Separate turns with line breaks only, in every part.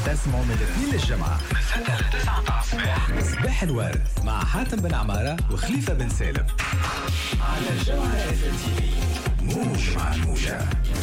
تسمعوا من الاثنين للجمعة من 6 ل 9 الصباح. صباح الورد مع حاتم بن عمارة وخليفة بن سالم على الجمعة FMTV. موج مع الموجة.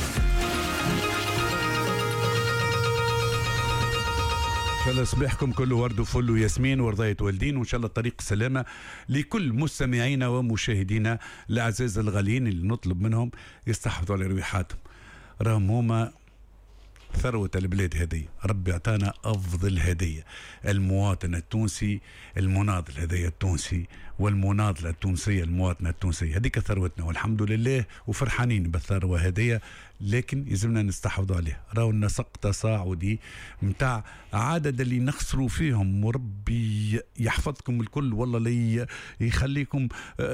إن شاء الله صباحكم كله ورد وفل وياسمين ورضاية والدين، وإن شاء الله الطريق سلامة لكل مستمعينا ومشاهدينا الأعزاء الغاليين اللي نطلب منهم يستحفظوا على رواحاتهم. راهم هما ثروة البلاد هذه، ربي اعطانا أفضل هدية، المواطن التونسي المناضل هذايا التونسي والمناضلة التونسية المواطنة التونسية، هذيك ثروتنا والحمد لله وفرحانين بالثروة هذه، لكن يلزمنا نستحفظوا عليها. راونا سقط تصاعدي متاع عدد اللي نخسروا فيهم، وربي يحفظكم الكل والله لي يخليكم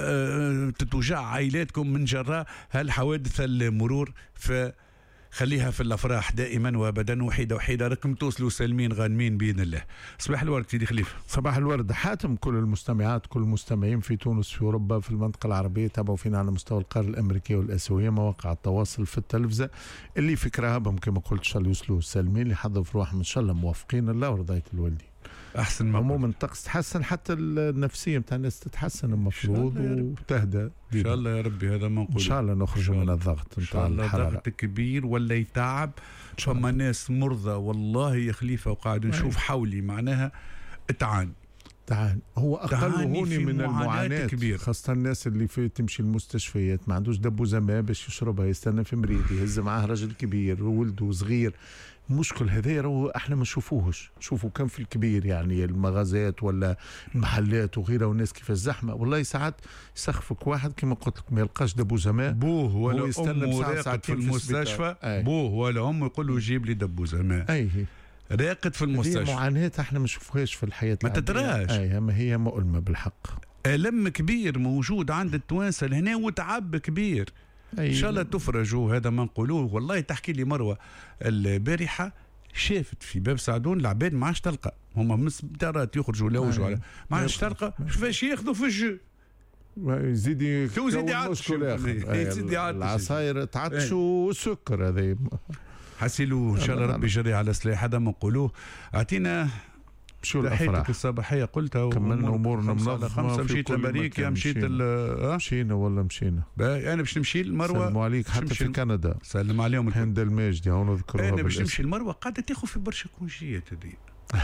تتوجع عائلاتكم من جراء هالحوادث المرور. خليها في الافراح دائما وابدا، وحيده وحيده راكم توصلوا سالمين غانمين باذن الله. صباح الورد سيدي خليفه.
صباح الورد حاتم. كل المستمعات كل المستمعين في تونس في اوروبا في المنطقه العربيه تابعوا فينا على مستوى القاره الامريكيه والاسيويه، مواقع التواصل في التلفزه اللي فكرها بهم كما قلت ان شاء الله يوصلوا سالمين، اللي حظوا في روحهم ان شاء الله موفقين الله ورضايه الوالدين.
احسن ما
عموما الطقس تحسن، حتى النفسيه نتاع الناس تتحسن المفروض وتهدى
ان شاء الله يا ربي. هذا ما نقول
ان شاء الله نخرجوا من الضغط نتاع الحراره.
ضغط كبير ولا يتعب، فما ناس مرضى والله يا خليفه وقاعد نشوف حولي معناها تعاني.
هو اقل هوني من المعاناه
كبير،
خاصه الناس اللي في تمشي المستشفيات ما عندوش دبوزه ماء باش يشربها، يستنى في مريض يهز معاه راجل كبير وولده صغير. المشكل هذا راهو احنا ما نشوفوهش، نشوفوا كم في الكبير يعني المغازات ولا المحلات وغيرها، والناس كيف الزحمه. والله ساعات يسخفك واحد كما قلت لك ما يلقاش دبوزه ماء،
بوه ولا
يستنى
راقد في المستشفى، بوه ولا أم يقول له جيب لي دبوزه ماء. راقد في المستشفى.
هي معاناه احنا ما نشوفوهاش في الحياه،
ما تدراش.
ما هي مؤلمه بالحق.
ألم كبير موجود عند التوانسه هنا وتعب كبير. ان شاء الله تفرجوا، هذا ما نقولوه. والله تحكي لي مروه البارحه شافت في باب سعدون العباد ما عادش تلقى، هما مسدرات يخرجوا لوجوا على ما عادش تلقى، كيفاش ياخذوا في الجو
يزيد
مشكل اخر.
العصاير تعطشوا والسكر هذا
حسيلو. ان شاء الله ربي يجري على سلاح، هذا ما نقولوه. اعطينا
شو الافراح
الصباحيه قلتها
كملنا امورنا منظمه.
5 مشيت لامريكا، مشيت
مشينا ولا مشينا.
انا باش نمشي لمروه.
سلموا عليك حتى في كندا،
سلم عليهم
هند الماجدي هون نذكروها.
انا باش نمشي لمروه قاعده تاخذ في برشا كونجيات هذه.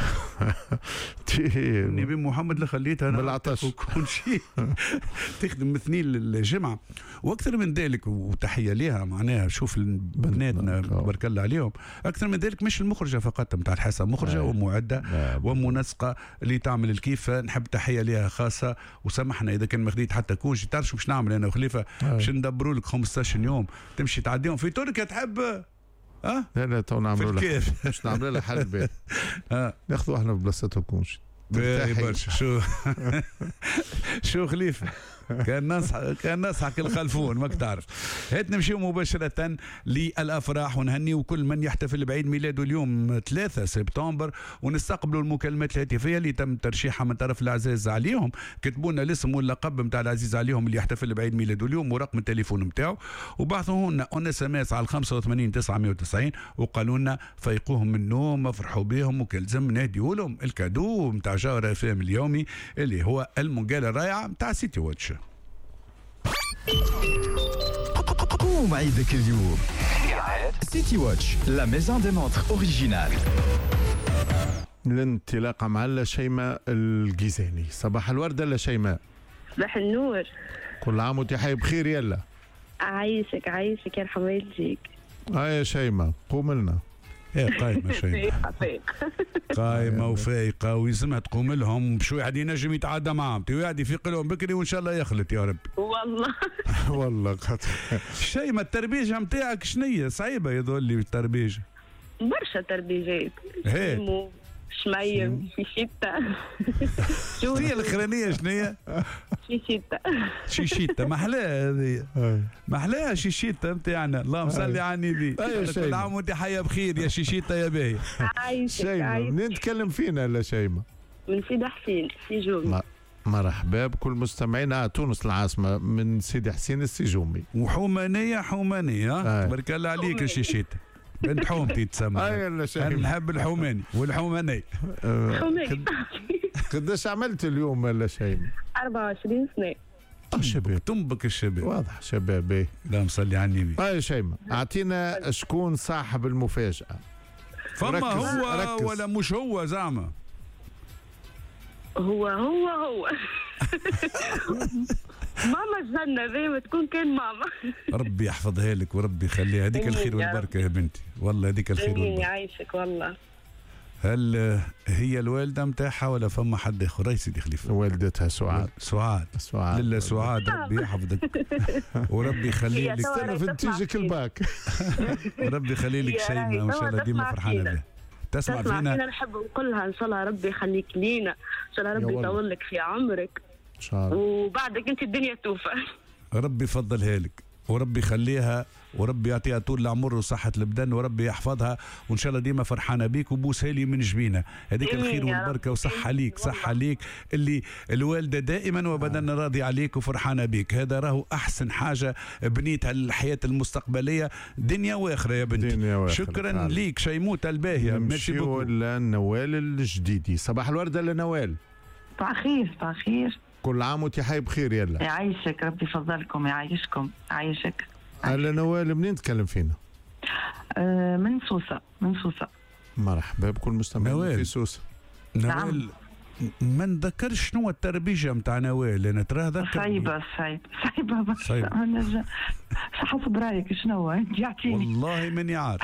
النبي محمد اللي خليتها انا
بالعطش
كل شيء تخدم اثنين الجمعه واكثر من ذلك، وتحيه ليها معناها. شوف بناتنا تبارك الله عليهم. اكثر من ذلك مش المخرجه فقط نتاع الحاسه، مخرجه ومعده ومنسقه اللي تعمل الكيف. نحب تحيه ليها خاصه، وسامحنا اذا كان ما خديت حتى كونجي. تعرف شو باش نعمل انا وخليفه؟ باش ندبروا لك 15 يوم تمشي تعديهم في تركيا. تحب
لا تو نعملوا لها مش نعملوا لها حل بيت ناخذوا احنا في بلاصتها كونش
برشا. شو خليفه كان نصحك الخلفون ماك تعرف. هات نمشيو مباشرة للأفراح ونهنيو كل من يحتفل بعيد ميلاده اليوم 3 سبتمبر، ونستقبلوا المكالمات الهاتفية اللي تم ترشيحها من طرف العزيز عليهم. كتبوا لنا الاسم واللقب نتاع العزيز عليهم اللي يحتفل بعيد ميلاده اليوم ورقم التليفون نتاعو، وبعثوا لنا اون اس ام اس على 85 990 وقالوا لنا فيقوهم من النوم افرحوا بهم وكلزم نهديوا لهم الكادو نتاع جوهر FM اليومي اللي هو المقالة الرائعة نتاع سيتي واتش.
قوم عيدك اليوم سيتي واتش لا ميزون دي مونتر اوريجينال.
الانطلاقة مع شيماء الجيزاني. صباح الورد لا شيماء.
صباح النور.
كل عام وانت حي بخير. يلا
عايشك يرحم والديك.
يا شيماء قوم لنا.
قايمة شيماء قايمة وفايقة ويلزمها تقوم لهم بشوي. عاد ينجم يتعدى معهم ويعد يفيق لهم بكري وإن شاء الله يخلط يا ربي.
والله
والله شيماء التربيجة متاعك شنية صعيبة يظل لي التربيجة.
برشا تربيجات. شميم شيشيتا.
شو هي الاخرانيه شنية؟ شيشيتا محلاها هذه، محلاها شيشيتا نتاعنا. اللهم صل على النبي. كل عام وانت حيه بخير يا شيشيتا يا باهي.
شيماء منين تكلم فينا لا شيماء؟
من سيدي حسين السجومي.
مرحبا بكل مستمعينا تونس العاصمه من سيدي حسين السجومي.
وحومانيه تبارك الله عليك يا شيشيتا. بنت حومتي تسمى.
لا شيماء،
انا نحب الحوماني والحوماني.
حميد.
قداش عملت اليوم لا شيماء؟
24 سنة.
شباب
تنبك الشباب.
واضح شباب.
لا مصلي على النبي.
يا شيماء اعطينا شكون صاحب المفاجأة؟
فما
ركز
هو
ركز.
ولا مش هو زعما؟
هو ماما الجنة دايما تكون كان ماما.
ربي يحفظها لك وربي يخليها. هذيك الخير
آمين يا
والبركة يا بنتي، والله هذيك الخير
امين
والبركة.
يعيشك والله.
هل هي الوالدة متاعها ولا فما حد آخر؟ يا سيدي خليفة.
والدتها سعاد.
سعاد. لله سعاد، ربي يحفظك وربي يخلي لك.
استنى في تيجيك الباك.
ربي يخلي لك شيماء وان شاء الله ديما فرحانة بها. تسمع فينا.
نحب نقولها ان شاء الله ربي يخليك لينا، ان شاء الله ربي يطول لك في عمرك
ان شاء الله،
وبعدك انت الدنيا توفى.
ربي يفضلها لك وربي يخليها وربي يعطيها طول العمر وصحة البدن وربي يحفظها وان شاء الله ديما فرحانة بيك وبوسها لي من جبينها. هذيك الخير والبركة وصحة ليك، صحة ليك اللي الوالدة دائما وبدنا راضي عليك وفرحانة بيك. هذا راهو احسن حاجة بنيتها للحياة المستقبلية دنيا واخرة يا بنتي. شكرا ليك شيموتة الباهية.
ميرسي بوكو. نوال الجديدي، صباح الوردة لنوال.
صباح خير. صباح خير،
كل عام وانت حي بخير. يلا
يعيشك، ربي يفضلكم، يعيشكم، يعيشك.
هلا نوال، منين تكلم فينا؟
من سوسة.
مرحبا بكل مستمعين في سوسة.
نوال ما نذكرش شنو التربيجة متاع نوال. انا ترى ذكر
صعيبة برشا. حسب رايك شنو انت يعطيني؟
والله ماني عارف.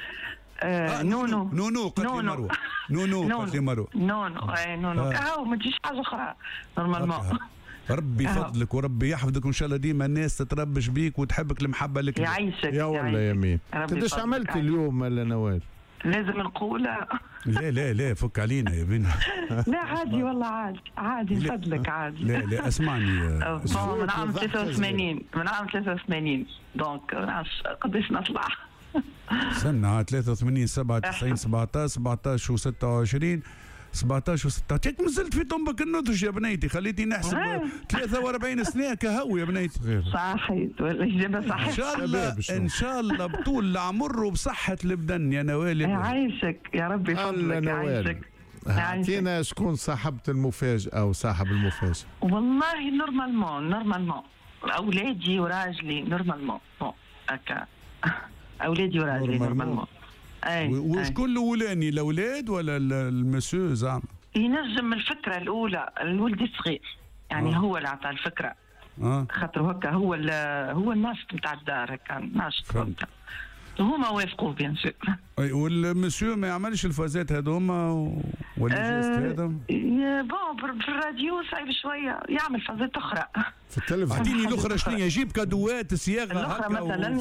نونو
قتلي مروه. نونو قتلي مروه.
نونو كاو ما تجيش حاجة أخرى نورمالمون.
ربي يفضلك وربي يحفظك وان شاء الله ديما الناس تتربش بيك وتحبك المحبة لك.
يعيشك
يا والله يمين. قداش عملت اليوم ولا نوال؟
لازم نقولها.
لا فك علينا يا بنت.
لا عادي والله عادي نفضلك عادي.
لا اسمعني.
من عام 83 دونك قداش نطلع؟
سنة 83 97 17 و26 17 و16 هيك مازلت في طنبك النضج يا بنيتي. خليتي نحسب 43 سنة كهو يا بنيتي.
صحيت والإجابة صحيح.
إن شاء الله بطول العمر وبصحة البدن يا نوال.
يعيشك يا ربي يفضلك. يعيشك.
اعطينا شكون صاحبة المفاجأة أو صاحب المفاجأة؟
والله نورمالمون أولادي وراجلي نورمالمون. هكا أولادي وراجلي نورمالمون.
وشكون الأولاني، الأولاد ولا المسيو زعما؟
ينجم الفكرة الأولى الولد الصغير يعني هو اللي عطى الفكرة. خاطر هكا هو الناشط نتاع الدار، هكا ناشط هكا هما وافقوا بيان سور.
والمسيو ما يعملش الفازات هذوما ولا جاست هذا؟
بون في الراديو صعيب شويه يعمل فازات اخرى.
في التلفزيون
اعطيني الاخرى شنو يجيب كادوات صياغه
الاخرى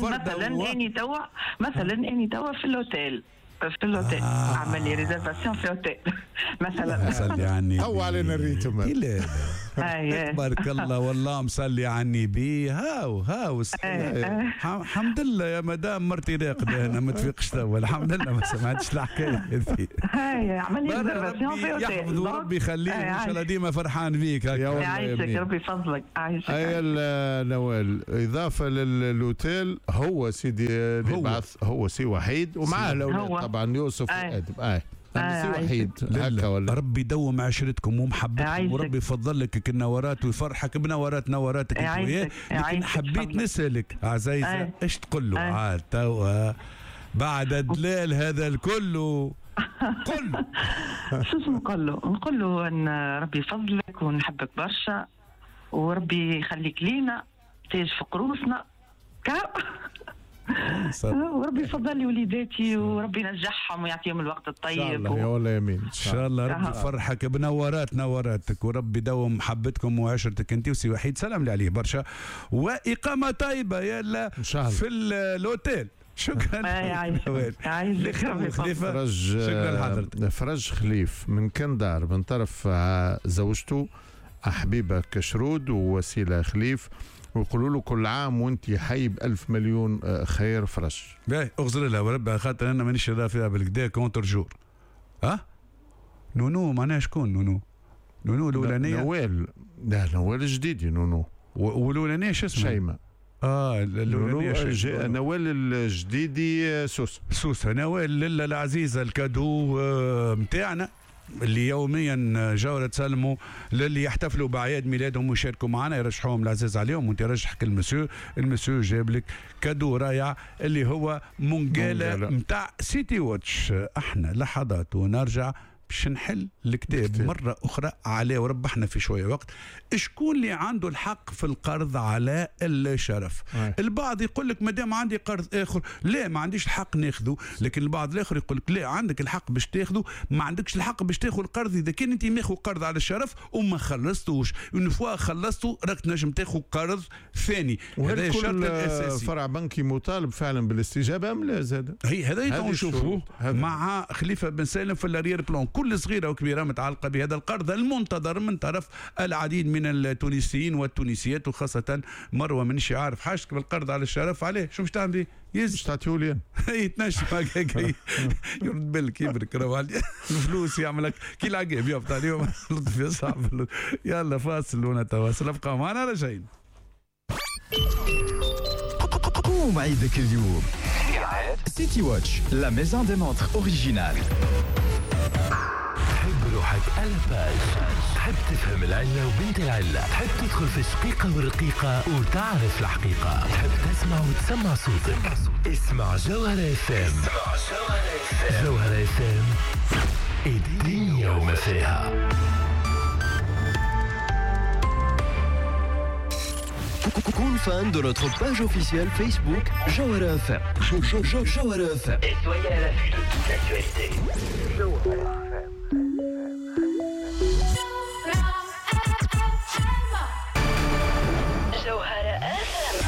مثلا اني توا في الاوتيل اعمل لي ريزرفاسيون في اوتيل مثلا.
مصلي على النبي.
هو علينا الريتم.
لا تبارك الله والله مصلي على النبي. هاو الحمد لله يا مدام مرتي راقده انا ما تفيقش توا الحمد لله ما سمعتش الحكايه هذه.
اعمل لي ريزرفاسيون في اوتيل.
يحفظ وربي يخليك ان شاء الله ديما فرحان بيك.
يعيشك ربي يفضلك. يعيشك.
نوال اضافه للاوتيل هو سيدي اللي بعث هو سي وحيد ومعاه الاولاد طبعا يوسف وادم. سي وحيد هكا ولا
ربي يدوم عشرتكم ومحبتكم وربي يفضل لك النوارات ويفرحك بنوراتك انت. لكن حبيت نسالك عزيزه ايش تقول له عاد توا بعد الدلال هذا الكل؟ قل
شو نقول له ان ربي يفضلك ونحبك برشا وربي يخليك لينا تاج في قروسنا وربي يفضل لي وليداتي وربي ينجحهم ويعطيهم الوقت الطيب.
ان شاء الله يا والله يمين.
ان شاء الله ربي يفرحك بنوراتك وربي يدوم محبتكم وعشرتك انت وسي وحيد. سلام لي عليه برشا واقامه طيبه يلا في الاوتيل. شكرا.
فرج خليف من كندار من طرف زوجته حبيبه كشرود ووسيله خليف ويقولوا له كل عام وانت حي بألف مليون خير فرج.
باهي اغزر لها وربي خاطر انا مانيش راضي فيها بالكدا كونتر جور. نونو معناها شكون نونو الاولانيه؟
نوال. لا نوال جديدي نونو.
والاولانيه شو اسمها؟
شيماء. نوال الجديدي
سوسه نوال العزيزه الكادو متاعنا اللي يوميا جاورة تسلموا للي يحتفلوا باعياد ميلادهم ويشاركوا معنا يرشحوهم العزيز عليهم وانت رشحك المسيو جاب لك كادو رائع اللي هو منقاله متاع سيتي واتش. احنا لحظات ونرجع باش نحل الكتاب مرة أخرى عليه وربحنا في شوية وقت. شكون اللي عنده الحق في القرض على الشرف؟ البعض يقول لك مادام عندي قرض آخر لا ما عنديش الحق ناخذه، لكن البعض الآخر يقول لك لا عندك الحق باش تاخذه، ما عندكش الحق باش تاخذ القرض إذا كان أنت ماخذ قرض على الشرف وما خلصتوش. اون فوا خلصته راك تنجم تاخذ قرض ثاني. هذا الشرط الأساسي.
فرع بنكي مطالب فعلا بالاستجابة أم لا زاد؟
هذا نشوفوه مع خليفة بن سالم في الاريير بلان. كل صغيرة وكبيرة متعلقة بهذا القرض المنتظر من طرف العديد من التونسيين والتونسيات، وخاصة مروة منش عارف حاجتك بالقرض على الشرف عليه شو مش تعمل بيه؟
مش تعطيهولي
يتنشف هكاك يرد بالك يبرك راهو الفلوس يعملك كي العقاب يهبط عليهم لطف صعب. يلا فاصل ونتواصل، ابقى معنا راجعين.
قوم عيدك اليوم سيتي واتش لا ميزون دي مونتر اوريجينال. تحب روحك ألباج، تحب تفهم العلة وبنت العلة، تحب تدخل في الشقيقة والرقيقة وتعرف الحقيقة، تحب تسمع وتسمع صوتك. اسمع جوهرة FM. جوهرة FM الدنيا وما فيها. كون فان de notre page officielle Facebook Jawhara FM. Jawhara FM. Et soyez à l'affût de toute l'actualité. Jawhara FM.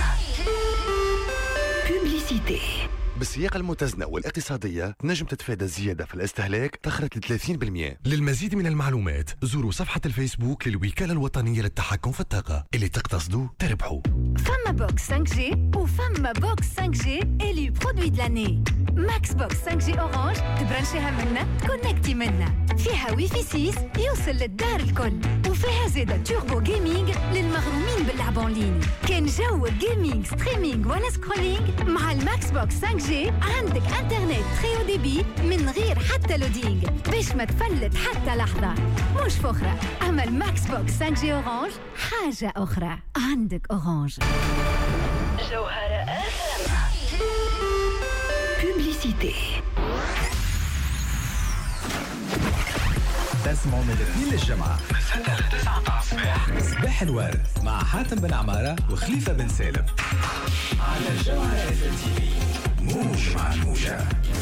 Publicité. بالسياقة المتزنة والاقتصادية تنجم تتفادى الزيادة في الاستهلاك تخرج ل 30%. للمزيد من المعلومات زوروا صفحة الفيسبوك للوكالة الوطنية للتحكم في الطاقة. اللي تقتصدوا تربحوا. فما بوكس 5G وفما بوكس 5G إلي برودوي دو لاني. ماكس بوكس 5G أورانج تبرنشيها منا تكونكتي منا. فيها ويفي 6 يوصل للدار الكل، وفيها زيادة توربو جيمنج للمغرومين باللعب اون لين. كان جو جيمنج ستريمينج ولا سكرولينج مع الماكس بوكس 5G عندك انترنت تريو ديبي من غير حتى لودينج باش ما تفلت حتى لحظة. مش فخرة، أما الماكس بوكس 5G أورانج حاجة أخرى. عندك أورانج. جوهرة FM. بوبليسيتي. تسمعوا من الاثنين للجمعة من 6 ل 9 الصباح صباح الورد مع حاتم بن عمارة وخليفة بن سالم على جوهرة FM. موج مع الموجة.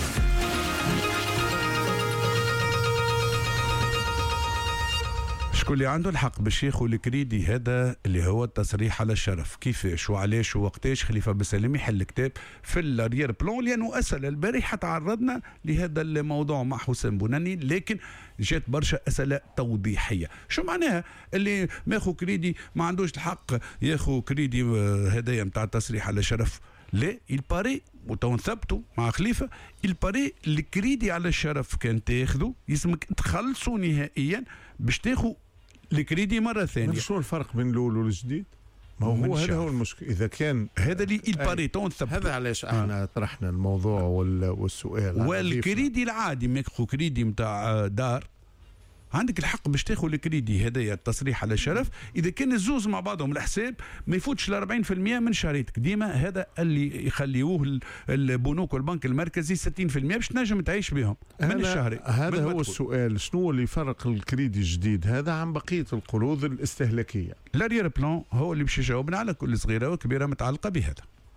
شكون اللي عنده الحق باش ياخذ الكريدي هذا اللي هو التصريح على الشرف؟ كيفاش وعلاش ووقتاش؟ خليفه بن سالم يحل كتاب في الاريير بلون، لانه اسئله البارحه تعرضنا لهذا الموضوع مع حسام بوناني، لكن جات برشا اسئله توضيحيه. شو معناها اللي ماخذ كريدي ما عندوش الحق ياخذ كريدي هدايا نتاع التصريح على الشرف؟ لا، الباري وتو نثبتوا مع خليفه الباري الكريدي على الشرف كان تاخذه يسمك تخلصوا نهائيا باش تاخذ الكريدي مره ثانيه.
شو الفرق بين الاول والجديد؟ ما هو هذا هو المشكل. اذا كان
هذا اللي الباري تو نثبت،
هذا علاش احنا طرحنا الموضوع والسؤال.
والكريدي العادي ماخذ كريدي نتاع دار عندك الحق باش تاخذ الكريدي هذايا التصريح على الشرف اذا كان الزوز مع بعضهم الحساب ما يفوتش ل 40% من شريتك. ديما هذا اللي يخليوه البنوك والبنك المركزي 60% باش تنجم تعيش بهم من الشهر.
هذا هو السؤال، شنو اللي يفرق الكريدي الجديد هذا عن بقيه القروض الاستهلاكيه؟
الاريير بلان هو اللي باش يجاوبنا على كل صغيره وكبيره متعلقه بهذا.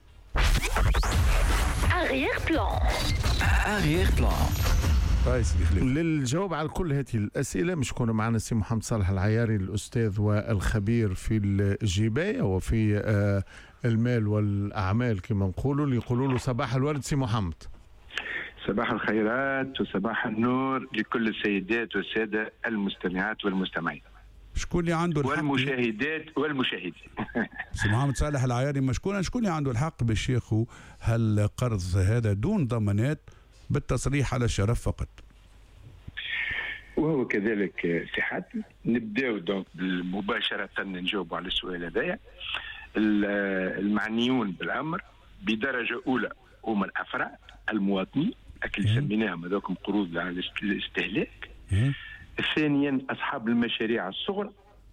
اريير بلان
للجواب على كل هذه الأسئلة مش كنا معنا السي محمد صالح العياري الأستاذ والخبير في الجباية وفي المال والأعمال كما نقولوا، اللي يقولوا له صباح الورد. سي محمد،
صباح الخيرات وصباح النور لكل السيدات والسادة المستمعات والمستمعين.
شكون اللي عنده الحق؟
والمشاهدات والمشاهدين.
سي محمد صالح العياري شكون اللي عنده الحق باش ياخذ هالقرض هذا دون ضمانات بالتصريح على الشرف فقط؟
وهو كذلك سي حاتم. نبداو دونك مباشرة نجاوب على السؤال هذايا. المعنيون بالامر بدرجه اولى هما الافراد المواطنين اللي سميناهم هذوكم قروض على الاستهلاك. ثانيا اصحاب المشاريع الصغرى.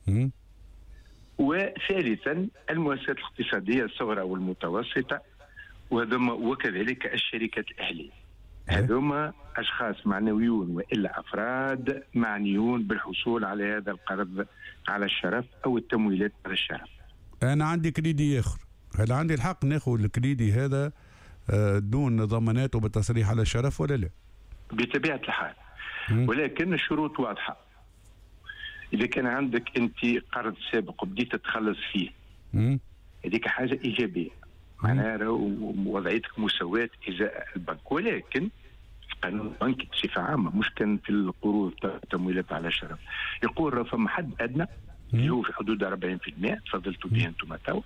وثالثا المؤسسات الاقتصاديه الصغرى والمتوسطه وكذلك الشركات الاهليه. هذوما اشخاص معنويون والا افراد معنيون بالحصول على هذا القرض على الشرف او التمويلات على الشرف.
انا عندي كريدي اخر، هل عندي الحق ناخذ الكريدي هذا دون ضمانات وبالتصريح على الشرف ولا لا؟
بطبيعه الحال، ولكن الشروط واضحه. اذا كان عندك انت قرض سابق وبديت تتخلص فيه هذيك حاجه ايجابيه، معناها وضعيتك مساواه ازاء البنك، ولكن القانون البنكي بصفه عامه مش كان في القروض التمويلات على الشرف يقول فما حد ادنى اللي هو في حدود 40%. تفضلتوا به انتم تو